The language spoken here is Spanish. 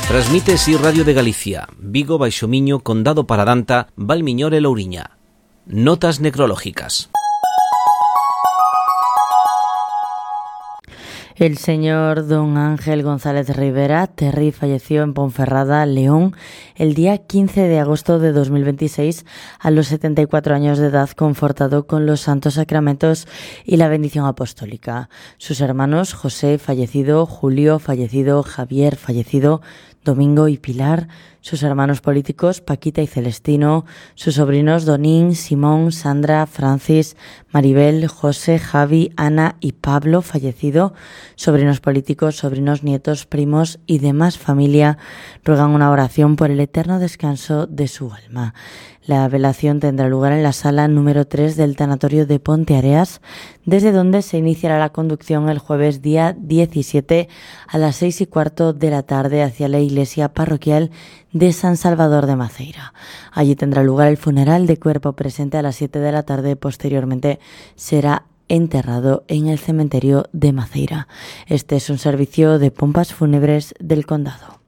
Transmite Si Radio de Galicia, Vigo, Baixo Miño, Condado Paradanta, Valmiñor e Louriña. Notas necrológicas. El señor don Ángel González Rivera Terry falleció en Ponferrada, León, el día 15 de agosto de 2026 a los 74 años de edad, confortado con los santos sacramentos y la bendición apostólica. Sus hermanos José, fallecido, Julio, fallecido, Javier, fallecido, Domingo y Pilar, sus hermanos políticos Paquita y Celestino, sus sobrinos Donín, Simón, Sandra, Francis, Maribel, José, Javi, Ana y Pablo, fallecido, sobrinos políticos, sobrinos, nietos, primos y demás familia ruegan una oración por el eterno descanso de su alma. La velación tendrá lugar en la sala número 3 del tanatorio de Ponteareas, desde donde se iniciará la conducción el jueves día 17 a las 6:15 de la tarde hacia la iglesia parroquial de San Salvador de Maceira. Allí tendrá lugar el funeral de cuerpo presente a las 7 de la tarde. Posteriormente será enterrado en el cementerio de Maceira. Este es un servicio de pompas fúnebres del condado.